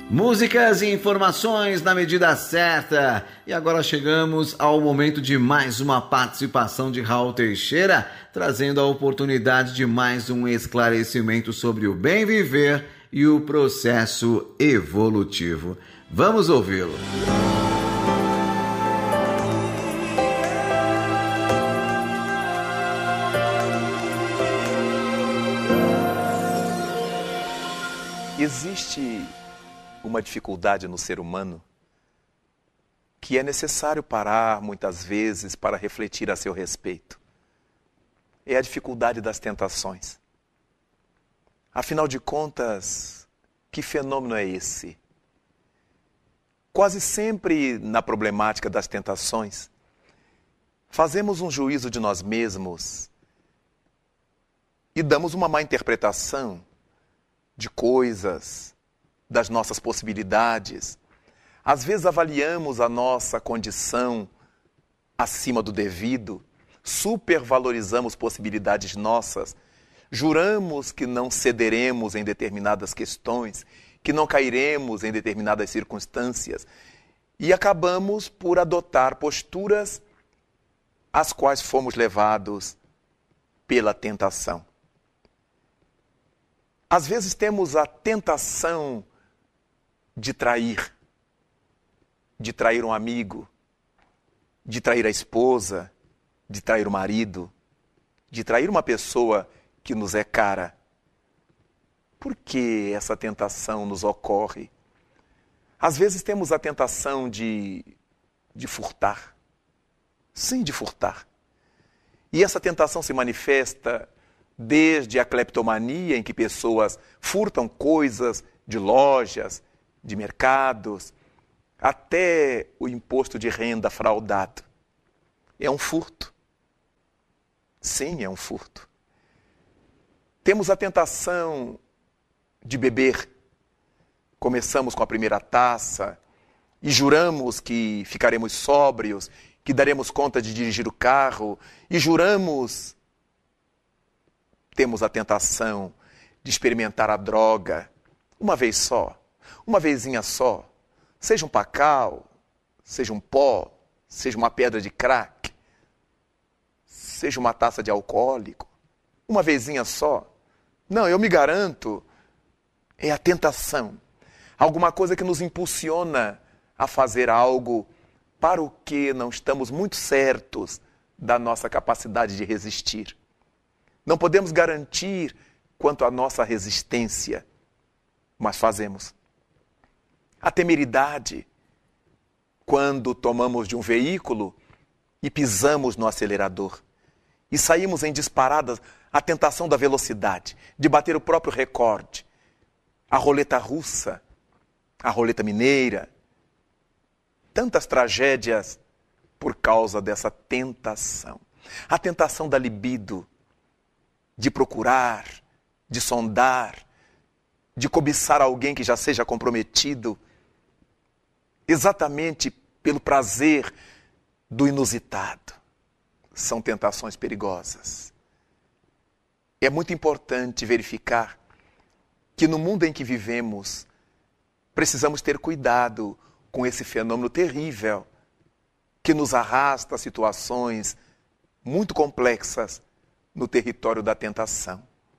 Músicas e informações na medida certa. E agora chegamos ao momento de mais uma participação de Raul Teixeira, trazendo a oportunidade de mais um esclarecimento sobre o bem viver e o processo evolutivo. Vamos ouvi-lo. Existe uma dificuldade no ser humano que é necessário parar muitas vezes para refletir a seu respeito. É a dificuldade das tentações. Afinal de contas, que fenômeno é esse? Quase sempre na problemática das tentações, fazemos um juízo de nós mesmos e damos uma má interpretação de coisas, das nossas possibilidades. Às vezes avaliamos a nossa condição acima do devido, supervalorizamos possibilidades nossas, juramos que não cederemos em determinadas questões, que não cairemos em determinadas circunstâncias e acabamos por adotar posturas às quais fomos levados pela tentação. Às vezes temos a tentação de trair um amigo, de trair a esposa, de trair o marido, de trair uma pessoa que nos é cara. Por que essa tentação nos ocorre? Às vezes temos a tentação de furtar. Sim, de furtar. E essa tentação se manifesta desde a cleptomania, em que pessoas furtam coisas de lojas, de mercados, até o imposto de renda fraudado. É um furto. Sim, é um furto. Temos a tentação de beber. Começamos com a primeira taça e juramos que ficaremos sóbrios, que daremos conta de dirigir o carro e juramos. Temos a tentação de experimentar a droga uma vez só, uma vezinha só, seja um pacal, seja um pó, seja uma pedra de crack, seja uma taça de alcoólico, uma vezinha só. Não, eu me garanto, é a tentação. Alguma coisa que nos impulsiona a fazer algo para o que não estamos muito certos da nossa capacidade de resistir. Não podemos garantir quanto à nossa resistência, mas fazemos. A temeridade, quando tomamos de um veículo e pisamos no acelerador e saímos em disparadas, a tentação da velocidade, de bater o próprio recorde, a roleta russa, a roleta mineira, tantas tragédias por causa dessa tentação. A tentação da libido, de procurar, de sondar, de cobiçar alguém que já seja comprometido, exatamente pelo prazer do inusitado. São tentações perigosas. É muito importante verificar que no mundo em que vivemos, precisamos ter cuidado com esse fenômeno terrível que nos arrasta a situações muito complexas no território da tentação.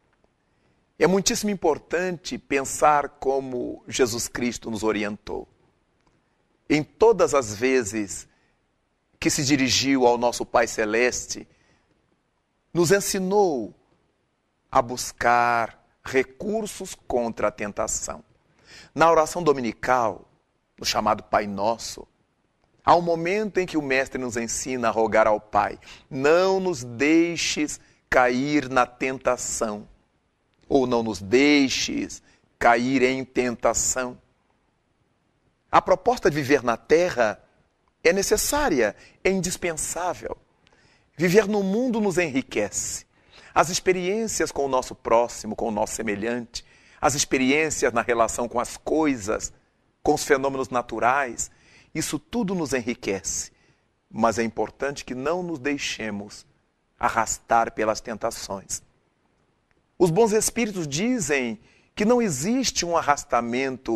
É muitíssimo importante pensar como Jesus Cristo nos orientou. Em todas as vezes que se dirigiu ao nosso Pai Celeste, nos ensinou a buscar recursos contra a tentação. Na oração dominical, no chamado Pai Nosso, há um momento em que o Mestre nos ensina a rogar ao Pai: não nos deixes cair na tentação, ou não nos deixes cair em tentação. A proposta de viver na Terra é necessária, é indispensável. Viver no mundo nos enriquece. As experiências com o nosso próximo, com o nosso semelhante, as experiências na relação com as coisas, com os fenômenos naturais, isso tudo nos enriquece. Mas é importante que não nos deixemos arrastar pelas tentações. Os bons espíritos dizem que não existe um arrastamento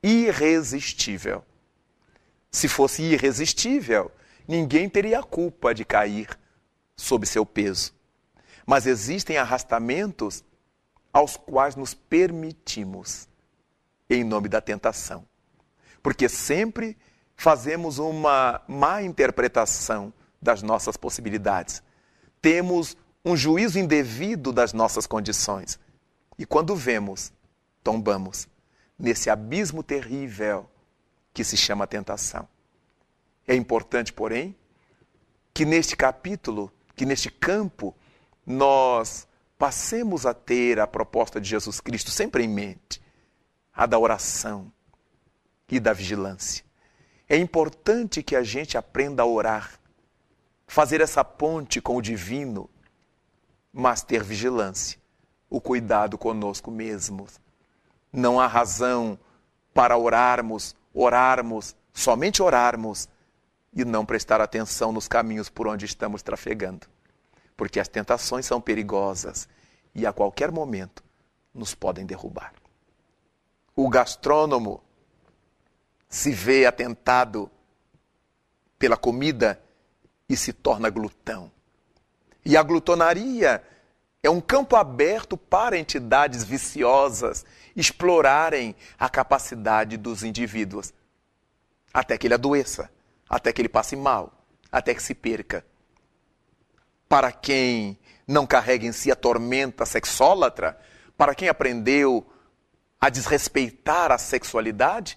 irresistível. Se fosse irresistível, ninguém teria a culpa de cair sob seu peso. Mas existem arrastamentos aos quais nos permitimos em nome da tentação. Porque sempre fazemos uma má interpretação das nossas possibilidades. Temos um juízo indevido das nossas condições. E quando vemos, tombamos nesse abismo terrível que se chama tentação. É importante, porém, que neste capítulo, que neste campo, nós passemos a ter a proposta de Jesus Cristo sempre em mente, a da oração e da vigilância. É importante que a gente aprenda a orar, fazer essa ponte com o divino, mas ter vigilância, o cuidado conosco mesmos. Não há razão para orarmos, somente orarmos, e não prestar atenção nos caminhos por onde estamos trafegando. Porque as tentações são perigosas e a qualquer momento nos podem derrubar. O gastrônomo se vê atentado pela comida e se torna glutão. E a glutonaria é um campo aberto para entidades viciosas explorarem a capacidade dos indivíduos, até que ele adoeça, até que ele passe mal, até que se perca. Para quem não carrega em si a tormenta sexólatra, para quem aprendeu a desrespeitar a sexualidade,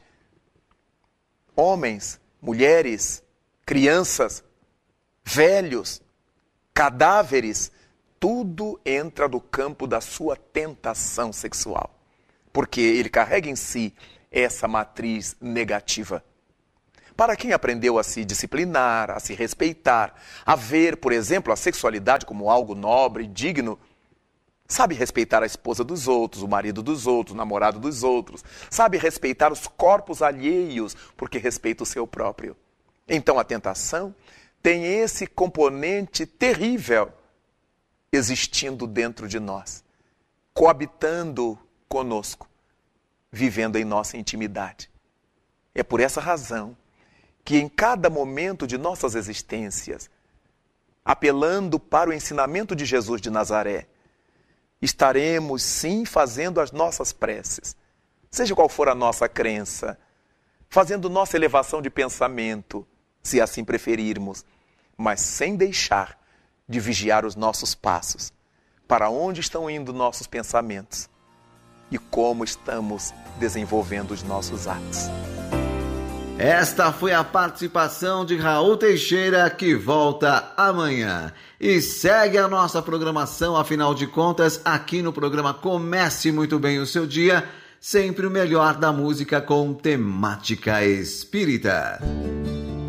homens, mulheres, crianças, velhos, cadáveres, tudo entra no campo da sua tentação sexual, porque ele carrega em si essa matriz negativa. Para quem aprendeu a se disciplinar, a se respeitar, a ver, por exemplo, a sexualidade como algo nobre e digno, sabe respeitar a esposa dos outros, o marido dos outros, o namorado dos outros, sabe respeitar os corpos alheios, porque respeita o seu próprio. Então a tentação tem esse componente terrível existindo dentro de nós, coabitando conosco, vivendo em nossa intimidade. É por essa razão que em cada momento de nossas existências, apelando para o ensinamento de Jesus de Nazaré, estaremos sim fazendo as nossas preces, seja qual for a nossa crença, fazendo nossa elevação de pensamento, se assim preferirmos, mas sem deixar de vigiar os nossos passos, para onde estão indo nossos pensamentos e como estamos desenvolvendo os nossos atos. Esta foi a participação de Raul Teixeira, que volta amanhã. E segue a nossa programação, afinal de contas, aqui no programa Comece Muito Bem o Seu Dia, sempre o melhor da música com temática espírita.